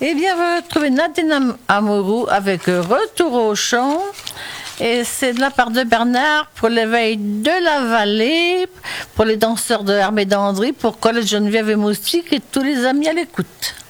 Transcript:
Eh bien, vous retrouvez Nadine Amouroux avec Retour au chant. Et c'est de la part de Bernard pour l'éveil de la vallée, pour les danseurs de Hermé d'Andry, pour Colette Geneviève et Moustique et tous les amis à l'écoute.